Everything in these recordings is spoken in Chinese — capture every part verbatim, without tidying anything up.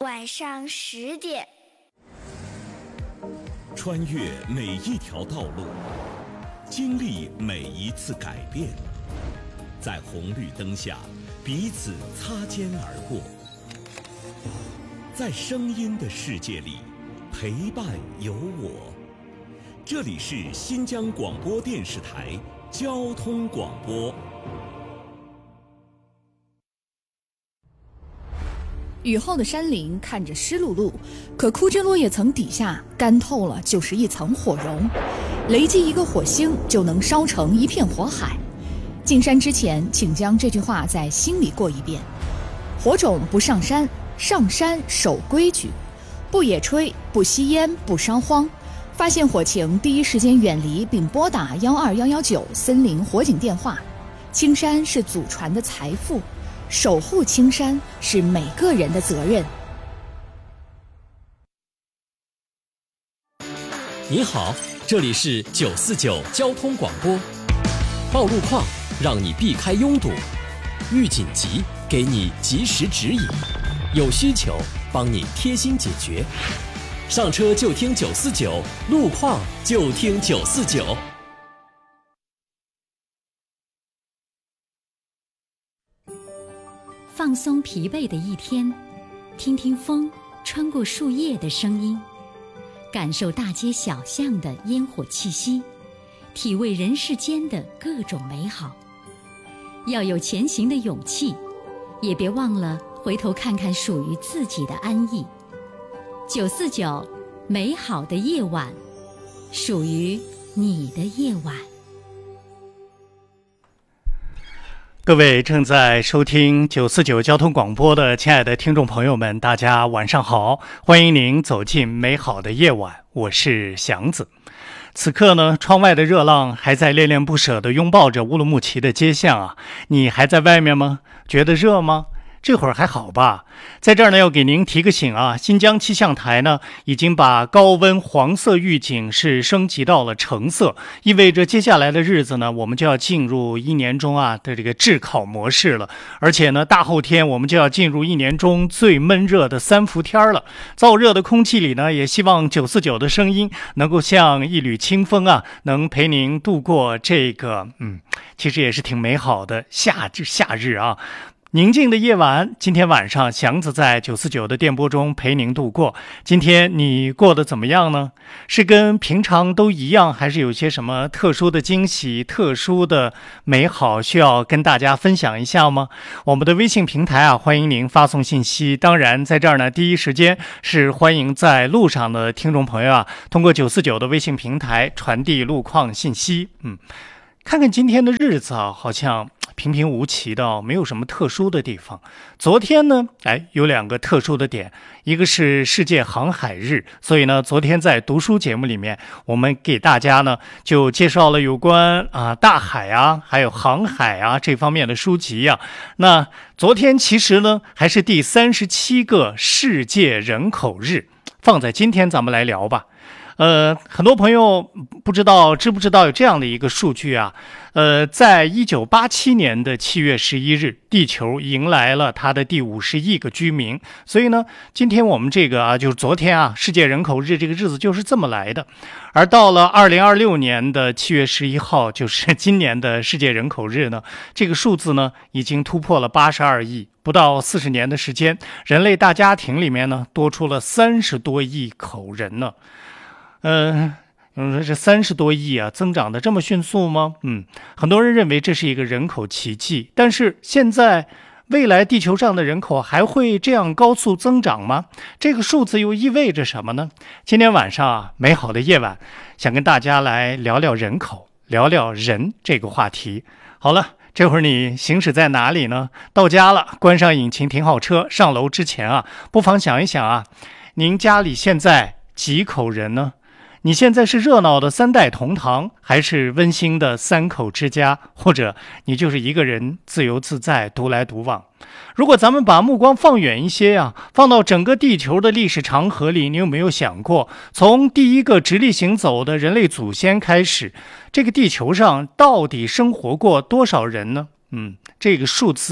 晚上十点。 穿越每一条道路，经历每一次改变，在红绿灯下彼此擦肩而过，在声音的世界里陪伴有我。这里是新疆广播电视台交通广播。 雨后的山林看着湿漉漉，可枯枝落叶层底下干透了就是一层火绒，雷击一个火星就能烧成一片火海。进山之前，请将这句话在心里过一遍：火种不上山，上山守规矩，不野炊，不吸烟，不烧荒。发现火情，第一时间远离并拨打幺二幺幺九森林火警电话。青山是祖传的财富，守护青山是每个人的责任。 你好，这里是九四九交通广播。报路况，让你避开拥堵；遇紧急，给你及时指引；有需求，帮你贴心解决。上车就听九四九，路况就听九四九。 放松疲惫的一天，听听风穿过树叶的声音，感受大街小巷的烟火气息，体味人世间的各种美好。要有前行的勇气，也别忘了回头看看属于自己的安逸。九四九，美好的夜晚，属于你的夜晚。 各位正在收听九四九交通广播的亲爱的听众朋友们，大家晚上好，欢迎您走进美好的夜晚，我是祥子。此刻呢，窗外的热浪还在恋恋不舍地拥抱着乌鲁木齐的街巷啊，你还在外面吗？觉得热吗？这会儿还好吧。在这儿呢，要给您提个醒啊，新疆气象台呢已经把高温黄色预警是升级到了橙色，意味着接下来的日子呢，我们就要进入一年中啊的这个炙烤模式了。而且呢，大后天我们就要进入一年中最闷热的三伏天了。燥热的空气里呢，也希望九四九的声音能够像一缕清风啊，能陪您度过这个嗯，其实也是挺美好的夏夏日啊。宁静的夜晚，今天晚上祥子在九四九的电波中陪您度过。今天你过得怎么样呢？是跟平常都一样，还是有些什么特殊的惊喜、特殊的美好需要跟大家分享一下吗？我们的微信平台啊，欢迎您发送信息。当然在这儿呢，第一时间是欢迎在路上的听众朋友啊，通过九四九的微信平台传递路况信息。嗯，看看今天的日子啊，好像平平无奇的，没有什么特殊的地方。昨天呢，哎，有两个特殊的点，一个是世界航海日，所以呢，昨天在读书节目里面，我们给大家呢就介绍了有关啊大海啊，还有航海啊这方面的书籍啊。那昨天其实呢，还是第三十七个世界人口日，放在今天咱们来聊吧。呃，很多朋友不知道知不知道有这样的一个数据啊？呃，在一九八七年的七月十一日，地球迎来了它的第五十亿个居民。所以呢，今天我们这个啊，就是昨天啊，世界人口日这个日子就是这么来的。而到了二零二六年的七月十一号，就是今年的世界人口日呢，这个数字呢已经突破了八十二亿。不到四十年的时间，人类大家庭里面呢多出了三十多亿口人呢。嗯，有人说这三十多亿啊，增长的这么迅速吗？嗯，很多人认为这是一个人口奇迹。但是现在，未来地球上的人口还会这样高速增长吗？这个数字又意味着什么呢？今天晚上啊，美好的夜晚，想跟大家来聊聊人口，聊聊人这个话题。好了，这会儿你行驶在哪里呢？到家了，关上引擎，停好车，上楼之前啊，不妨想一想啊，您家里现在几口人呢？你现在是热闹的三代同堂，还是温馨的三口之家？或者你就是一个人自由自在，独来独往？如果咱们把目光放远一些啊，放到整个地球的历史长河里，你有没有想过，从第一个直立行走的人类祖先开始，这个地球上到底生活过多少人呢？嗯，这个数字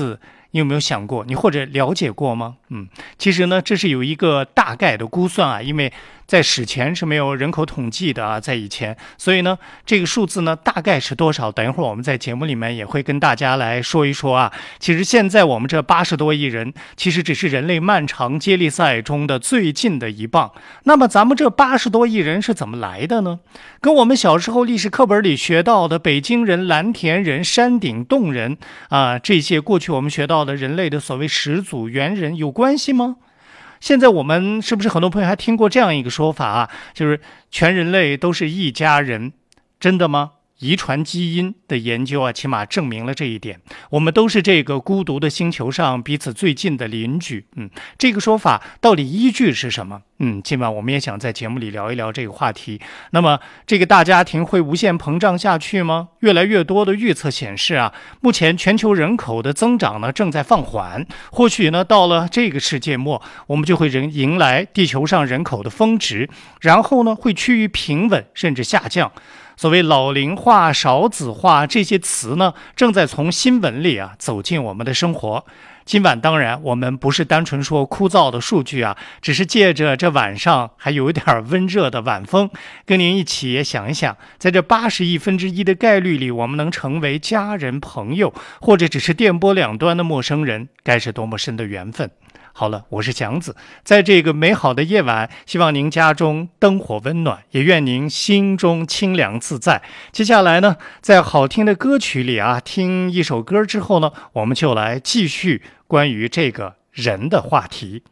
你有没有想过，你或者了解过吗？嗯，其实呢，这是有一个大概的估算啊，因为在史前是没有人口统计的啊，在以前，所以呢，这个数字呢大概是多少？等一会儿我们在节目里面也会跟大家来说一说啊。其实现在我们这八十多亿人，其实只是人类漫长接力赛中的最近的一棒。那么咱们这八十多亿人是怎么来的呢？跟我们小时候历史课本里学到的北京人、蓝田人、山顶洞人啊，这些过去我们学到的人类的所谓始祖猿人有关系吗？现在我们是不是很多朋友还听过这样一个说法啊，就是全人类都是一家人，真的吗？遗传基因的研究啊，起码证明了这一点。我们都是这个孤独的星球上彼此最近的邻居。嗯，这个说法到底依据是什么？嗯，今晚我们也想在节目里聊一聊这个话题。那么，这个大家庭会无限膨胀下去吗？越来越多的预测显示啊，目前全球人口的增长呢正在放缓。或许呢，到了这个世界末，我们就会迎来地球上人口的峰值，然后呢会趋于平稳甚至下降。所谓老龄化、少子化这些词呢，正在从新闻里啊走进我们的生活。今晚当然我们不是单纯说枯燥的数据啊，只是借着这晚上还有一点温热的晚风，跟您一起也想一想，在这八十亿分之一的概率里，我们能成为家人、朋友，或者只是电波两端的陌生人，该是多么深的缘分。好了，我是祥子，在这个美好的夜晚，希望您家中灯火温暖，也愿您心中清凉自在。接下来呢，在好听的歌曲里啊，听一首歌之后呢，我们就来继续关于这个人的话题。